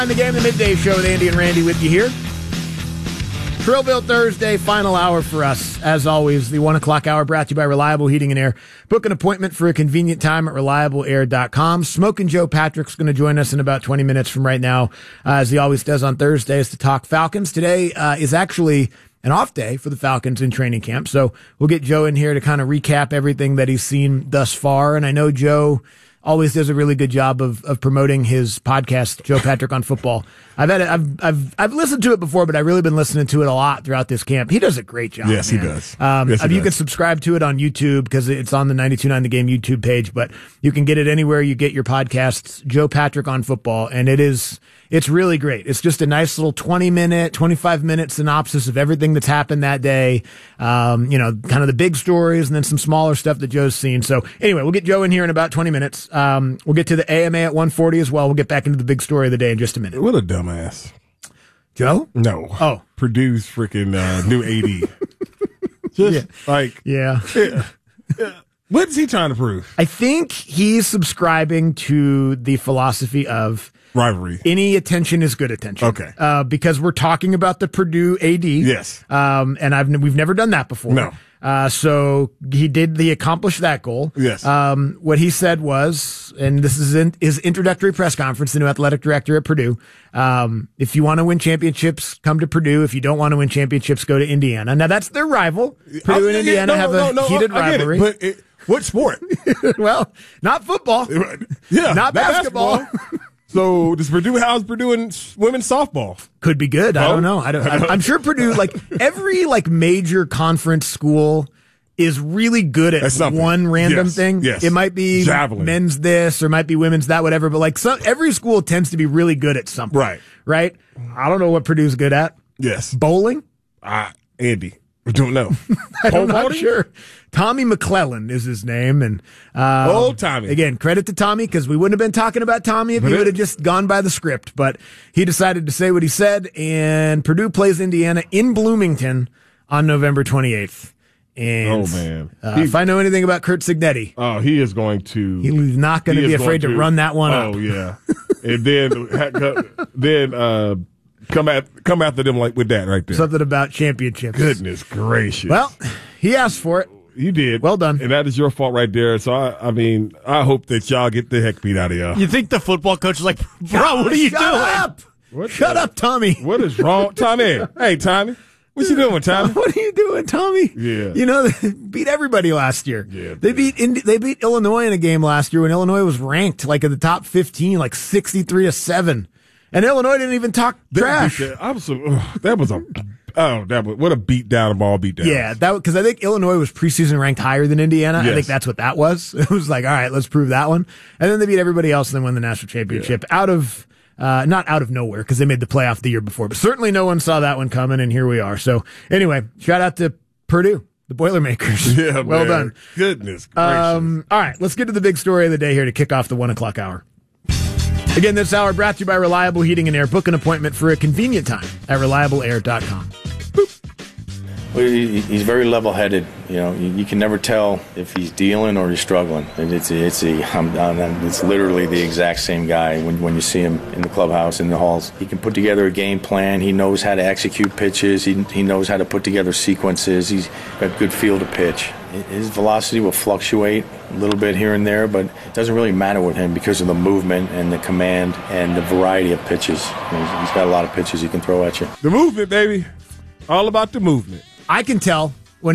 On the Game, the midday show with Andy and Randy with you here. Thrillville Thursday, final hour for us. As always, the 1 o'clock hour brought to you by Reliable Heating and Air. Book an appointment for a convenient time at reliableair.com. Smokin' Joe Patrick's going to join us in about 20 minutes from right now, as he always does on Thursdays, to talk Falcons. Today is actually an off day for the Falcons in training camp, so we'll get Joe in here to kind of recap everything that he's seen thus far. And I know Joe always does a really good job of promoting his podcast, Joe Patrick on Football. I've listened to it before, but I've really been listening to it a lot throughout this camp. He does a great job. Yes, man. He does. You can subscribe to it on YouTube because it's on the 92.9 The Game YouTube page, but you can get it anywhere you get your podcasts, Joe Patrick on Football, and it's really great. It's just a nice little 25-minute synopsis of everything that's happened that day. Kind of the big stories and then some smaller stuff that Joe's seen. So anyway, we'll get Joe in here in about 20 minutes. We'll get to the AMA at 1:40 as well. We'll get back into the big story of the day in just a minute. What a dumbass. Joe? No. Oh. Purdue's freaking new AD. What is he trying to prove? I think he's subscribing to the philosophy of rivalry. Any attention is good attention. Okay. Because we're talking about the Purdue AD. Yes. And we've never done that before. No. So he accomplished that goal. Yes. What he said was, and this is in his introductory press conference, the new athletic director at Purdue. If you want to win championships, come to Purdue. If you don't want to win championships, go to Indiana. Now that's their rival. Purdue and Indiana have a heated rivalry. But what sport? Well, not football. Yeah. Not basketball. So does Purdue house Purdue in women's softball? Could be good. I don't know. I'm sure Purdue, every major conference school is really good at one random thing. Yes. It might be javelin, men's this, or might be women's that, whatever. But every school tends to be really good at something. Right? I don't know what Purdue's good at. Yes. Bowling? Andy. I don't know. I'm not sure. Tommy McClellan is his name. And old Tommy. Again, credit to Tommy, because we wouldn't have been talking about Tommy if he would have just gone by the script. But he decided to say what he said, and Purdue plays Indiana in Bloomington on November 28th. And if I know anything about Curt Cignetti, he is going to. He's not going to be afraid to run that one up. Oh yeah, and then come after them with that right there. Something about championships. Goodness gracious! Well, he asked for it. You did. Well done. And that is your fault right there. So I hope that y'all get the heck beat out of y'all. You think the football coach is like, bro, what are you doing? Up! Shut up, Tommy. What is wrong, Tommy? Hey, Tommy. What you doing, Tommy? What are you doing, Tommy? Yeah. They beat everybody last year. Yeah, they beat Illinois in a game last year when Illinois was ranked in the top 15, 63-7. And Illinois didn't even talk trash. That was what a beat down, a ball beat down. Yeah, because I think Illinois was preseason ranked higher than Indiana. Yes. I think that's what that was. It was all right, let's prove that one. And then they beat everybody else and then won the national championship not out of nowhere, because they made the playoff the year before, but certainly no one saw that one coming, and here we are. So anyway, shout out to Purdue, the Boilermakers. Yeah, well done. Goodness gracious. All right, let's get to the big story of the day here to kick off the 1 o'clock hour. Again, this hour brought to you by Reliable Heating and Air. Book an appointment for a convenient time at reliableair.com. Well, he's very level-headed. You can never tell if he's dealing or he's struggling. And it's literally the exact same guy when you see him in the clubhouse, in the halls. He can put together a game plan. He knows how to execute pitches. He knows how to put together sequences. He's got good feel to pitch. His velocity will fluctuate a little bit here and there, but it doesn't really matter with him because of the movement and the command and the variety of pitches. He's got a lot of pitches he can throw at you. The movement, baby. All about the movement. I can tell